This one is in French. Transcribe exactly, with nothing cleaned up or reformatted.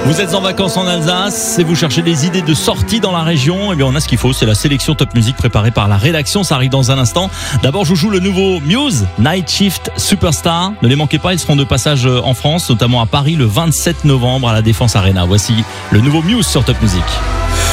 Vous êtes en vacances en Alsace et vous cherchez des idées de sortie dans la région. Eh bien, on a ce qu'il faut. C'est la sélection Top Music préparée par la rédaction. Ça arrive dans un instant. D'abord, je vous joue le nouveau Muse, Night Shift Superstar. Ne les manquez pas. Ils seront de passage en France, notamment à Paris le vingt-sept novembre à la Défense Arena. Voici le nouveau Muse sur Top Music.